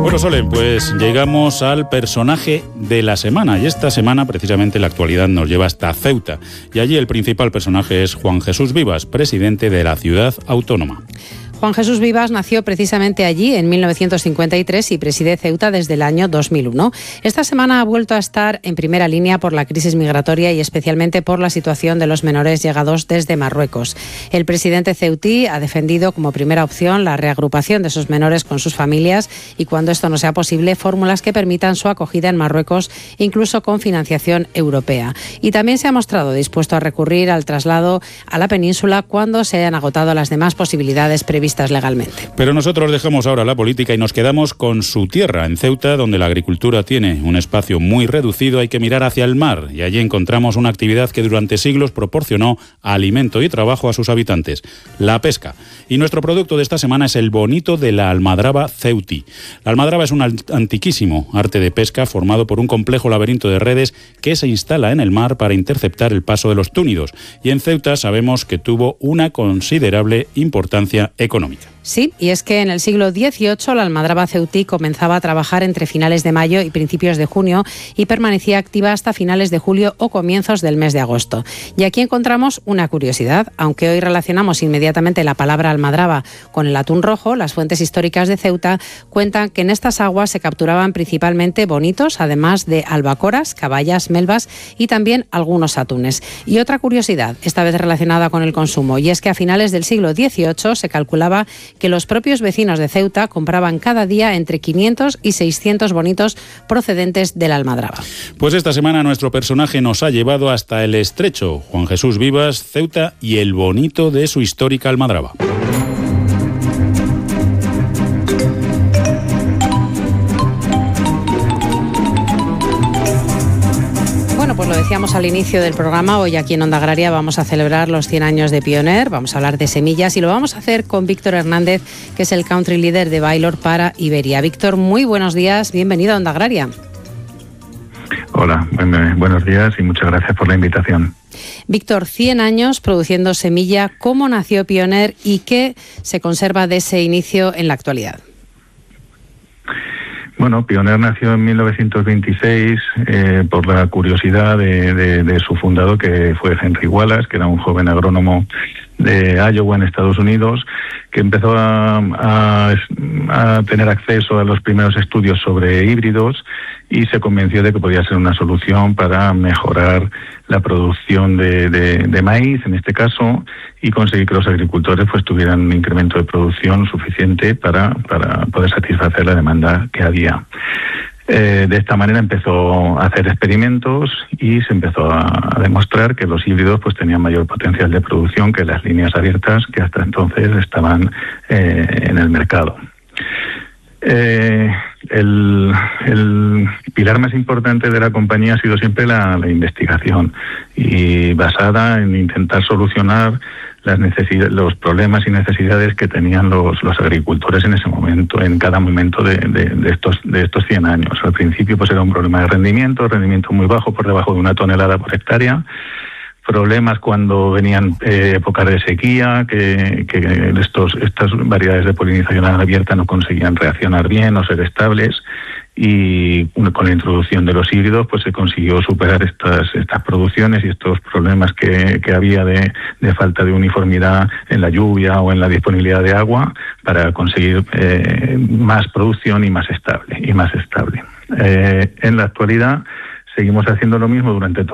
Bueno, Sole, pues llegamos al personaje de la semana y esta semana precisamente la actualidad nos lleva hasta Ceuta y allí el principal personaje es Juan Jesús Vivas, presidente de la ciudad autónoma. Juan Jesús Vivas nació precisamente allí en 1953 y preside Ceuta desde el año 2001. Esta semana ha vuelto a estar en primera línea por la crisis migratoria y especialmente por la situación de los menores llegados desde Marruecos. El presidente ceutí ha defendido como primera opción la reagrupación de esos menores con sus familias y, cuando esto no sea posible, fórmulas que permitan su acogida en Marruecos, incluso con financiación europea. Y también se ha mostrado dispuesto a recurrir al traslado a la península cuando se hayan agotado las demás posibilidades previstas legalmente. Pero nosotros dejamos ahora la política y nos quedamos con su tierra, en Ceuta, donde la agricultura tiene un espacio muy reducido. Hay que mirar hacia el mar y allí encontramos una actividad que durante siglos proporcionó alimento y trabajo a sus habitantes, la pesca. Y nuestro producto de esta semana es el bonito de la almadraba ceutí. La almadraba es un antiquísimo arte de pesca formado por un complejo laberinto de redes que se instala en el mar para interceptar el paso de los túnidos. Y en Ceuta sabemos que tuvo una considerable importancia económica. Sí, y es que en el siglo XVIII la almadraba ceutí comenzaba a trabajar entre finales de mayo y principios de junio y permanecía activa hasta finales de julio o comienzos del mes de agosto. Y aquí encontramos una curiosidad. Aunque hoy relacionamos inmediatamente la palabra almadraba con el atún rojo, las fuentes históricas de Ceuta cuentan que en estas aguas se capturaban principalmente bonitos, además de albacoras, caballas, melvas y también algunos atunes. Y otra curiosidad, esta vez relacionada con el consumo, y es que a finales del siglo XVIII se calculaba que los propios vecinos de Ceuta compraban cada día entre 500 y 600 bonitos procedentes de la almadraba. Pues esta semana nuestro personaje nos ha llevado hasta el Estrecho, Juan Jesús Vivas, Ceuta y el bonito de su histórica almadraba. Pues lo decíamos al inicio del programa, hoy aquí en Onda Agraria vamos a celebrar los 100 años de Pioneer, vamos a hablar de semillas y lo vamos a hacer con Víctor Hernández, que es el Country Leader de Baylor para Iberia. Víctor, muy buenos días, bienvenido a Onda Agraria. Hola, buenos días y muchas gracias por la invitación. Víctor, 100 años produciendo semilla, ¿cómo nació Pioneer y qué se conserva de ese inicio en la actualidad? Bueno, Pioneer nació en 1926 por la curiosidad de su fundador, que fue Henry Wallace, que era un joven agrónomo de Iowa, en Estados Unidos, que empezó a tener acceso a los primeros estudios sobre híbridos y se convenció de que podía ser una solución para mejorar la producción de maíz, en este caso, y conseguir que los agricultores pues tuvieran un incremento de producción suficiente para poder satisfacer la demanda que había. De esta manera empezó a hacer experimentos y se empezó a demostrar que los híbridos pues tenían mayor potencial de producción que las líneas abiertas que hasta entonces estaban en el mercado. El pilar más importante de la compañía ha sido siempre la investigación, y basada en intentar solucionar los problemas y necesidades que tenían los agricultores en ese momento, en cada momento de estos 100 años. Al principio pues era un problema de rendimiento muy bajo, por debajo de 1 tonelada por hectárea. Problemas cuando venían épocas de sequía, que estas variedades de polinización abierta no conseguían reaccionar bien o ser estables, y con la introducción de los híbridos pues se consiguió superar estas producciones y estos problemas que había de falta de uniformidad en la lluvia o en la disponibilidad de agua, para conseguir más producción y más estable. En la actualidad seguimos haciendo lo mismo durante